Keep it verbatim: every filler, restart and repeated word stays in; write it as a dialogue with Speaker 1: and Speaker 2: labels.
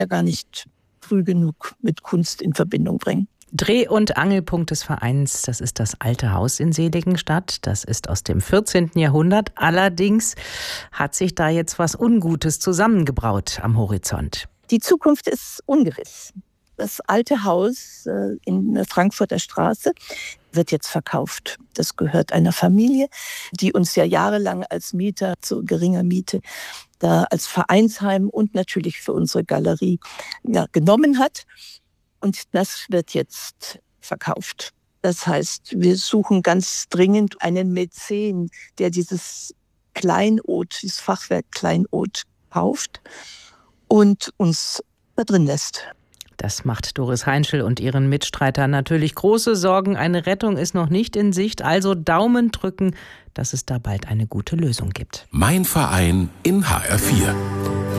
Speaker 1: ja gar nicht früh genug mit Kunst in Verbindung bringen.
Speaker 2: Dreh- und Angelpunkt des Vereins, das ist das Alte Haus in Seligenstadt. Das ist aus dem vierzehnten Jahrhundert. Allerdings hat sich da jetzt was Ungutes zusammengebraut am Horizont.
Speaker 1: Die Zukunft ist ungewiss. Das Alte Haus in der Frankfurter Straße wird jetzt verkauft. Das gehört einer Familie, die uns ja jahrelang als Mieter zu geringer Miete da als Vereinsheim und natürlich für unsere Galerie ja, genommen hat. Und das wird jetzt verkauft. Das heißt, wir suchen ganz dringend einen Mäzen, der dieses Kleinod, dieses Fachwerk Kleinod kauft und uns da drin lässt.
Speaker 2: Das macht Doris Heinschel und ihren Mitstreitern natürlich große Sorgen. Eine Rettung ist noch nicht in Sicht, also Daumen drücken, dass es da bald eine gute Lösung gibt.
Speaker 3: Mein Verein in H R vier.